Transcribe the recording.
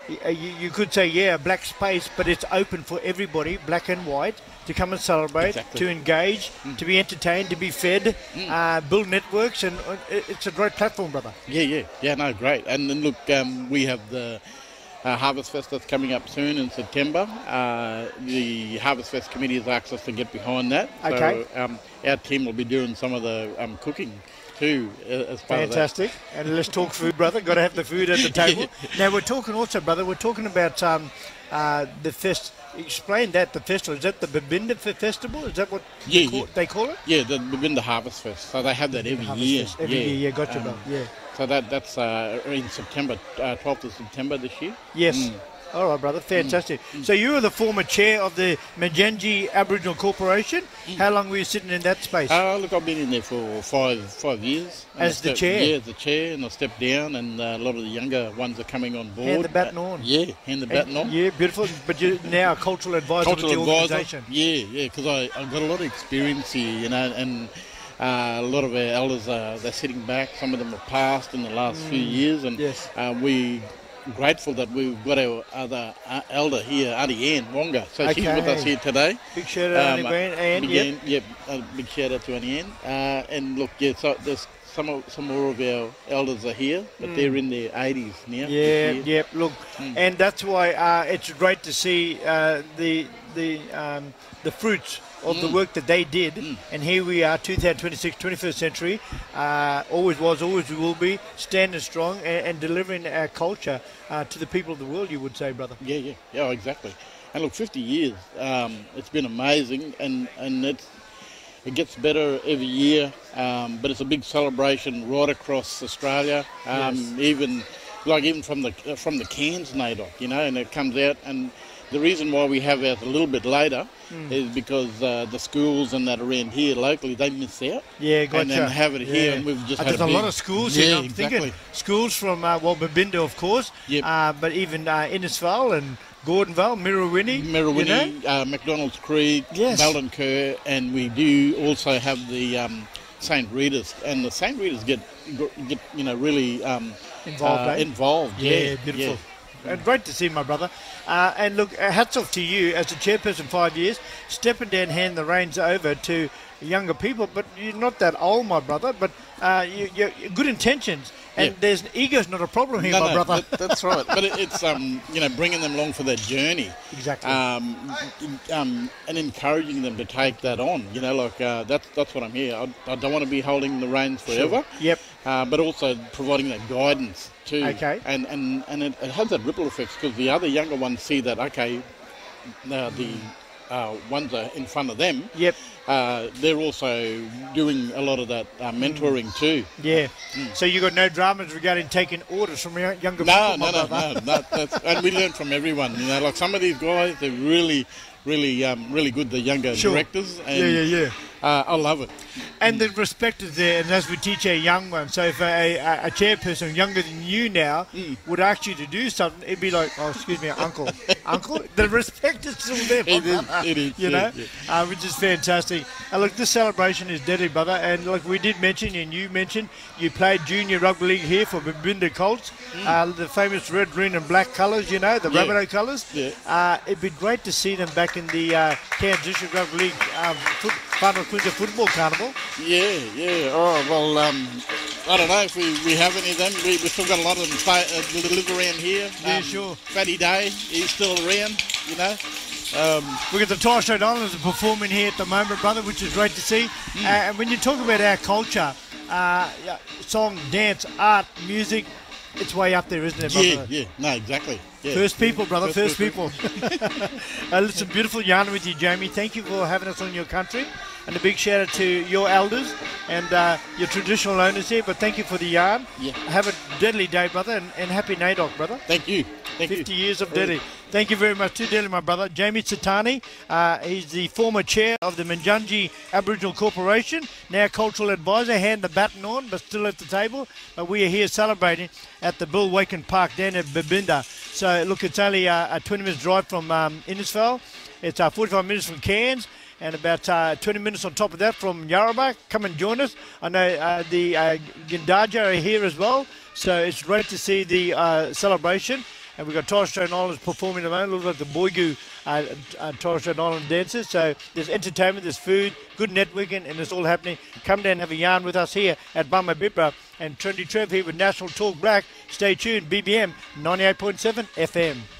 you could say, yeah, a black space, but it's open for everybody, black and white, to come and celebrate, to engage, to be entertained, to be fed, build networks, and it's a great platform, brother. Yeah, no, great. And then look, we have the Harvest Fest that's coming up soon in September. The Harvest Fest committee has asked us to get behind that. Okay. So our team will be doing some of the cooking too as part of that. Fantastic. And let's talk food, brother. Got to have the food at the table. Now, we're talking also, brother, we're talking about the fest. Explain that, the festival. Is that the Babinda Festival? Is that what they call it? Yeah, the Babinda Harvest Fest. So they have that every year. Every year, gotcha, brother. Yeah. So that's in September, 12th of September this year. Yes. All right, brother. Fantastic. So you were the former chair of the Manjanji Aboriginal Corporation. How long were you sitting in that space? Look, I've been in there for five years. As the chair? Yeah, the chair, and I stepped down, and a lot of the younger ones are coming on board. Hand the baton on. Yeah, hand the baton on. Yeah, beautiful. But you're now a cultural advisor with the organisation. Yeah, because I've got a lot of experience here, you know, and a lot of our elders, they're sitting back. Some of them have passed in the last few years, and we grateful that we've got our other elder here, Auntie Ann Wonga. So she's with us here today. Big shout out to Auntie Ann. Yep, big shout out to Auntie Ann. And look, so there's some more of our elders are here, but they're in their 80s now. Yeah, look, and that's why it's great to see the fruits of the work that they did, and here we are, 2026, 21st century, always was, always will be, standing strong and delivering our culture to the people of the world, you would say, brother. Yeah, exactly. And look, 50 years, it's been amazing, and it gets better every year, but it's a big celebration right across Australia, even from the Cairns NAIDOC, you know, and it comes out, and the reason why we have ours a little bit later is because the schools and that around here locally, they miss out. Yeah, gotcha. And then have it here, and we've just had there's a lot of schools here. I'm thinking schools from, Babinda, of course, but even Innisfail and Gordonvale, Mirrawinny, you know? McDonald's Creek, Baldwin Kerr, and we do also have the St. Rita's, and the St. Rita's get really involved. Yeah, beautiful. Yeah. And great to see, my brother. And look, hats off to you as a chairperson, 5 years, stepping down, hand the reins over to younger people. But you're not that old, my brother. But you're good intentions, and there's ego's not a problem here, my brother. That's right. But it's bringing them along for their journey, exactly, and encouraging them to take that on. You know, like that's what I'm here. I don't want to be holding the reins forever. Sure. Yep. But also providing that guidance too. Okay. And it has that ripple effect, because the other younger ones see that, okay, now the ones are in front of them. Yep. They're also doing a lot of that mentoring too. Yeah. So you got no dramas regarding taking orders from younger people? No. And we learn from everyone. You know, like some of these guys, they're really good, the younger directors. And I love it. And the respect is there, and as we teach our young ones, so if a chairperson younger than you now would ask you to do something, it'd be like, oh, excuse me, uncle. The respect is still there. It is. You know, which is fantastic. And look, this celebration is deadly, brother. And look, we did mention, and you mentioned, you played junior rugby league here for Babinda Colts, the famous red, green and black colours, you know, the Rabbitoh colours. Yeah. It'd be great to see them back in the Cairns District Rugby League Final Quinta Football Carnival. Yeah. Oh, well, I don't know if we have any of them. We've still got a lot of them that live around here. Yeah, sure. Fatty Day, he's still around, you know. We've got the Torres Strait Islanders performing here at the moment, brother, which is great to see. And when you talk about our culture, song, dance, art, music, it's way up there, isn't it, brother? Yeah. No, exactly. Yeah. First people, brother, first people. Listen, beautiful yarn with you, Jamie. Thank you for having us on your country. And a big shout out to your elders and your traditional owners here. But thank you for the yarn. Yeah. Have a deadly day, brother, and happy NAIDOC, brother. Thank you. 50 years of deadly. Thank you very much. Too deadly, my brother. Jamie Satani, he's the former chair of the Manjanji Aboriginal Corporation, now cultural advisor, hand the baton on, but still at the table. We are here celebrating at the Bill Waken Park down at Babinda. So, look, it's only a 20 minutes drive from Innisfail. It's 45 minutes from Cairns. And about 20 minutes on top of that from Yarrabah. Come and join us. I know the Gindaja are here as well. So it's great to see the celebration. and we've got Torres Strait Islanders performing at the moment. Looks like the Boigu Torres Strait Island dancers. So there's entertainment, there's food, good networking, and it's all happening. Come down and have a yarn with us here at Bumma Bibra. And Trendy Trev here with National Talk Black. Stay tuned, BBM 98.7 FM.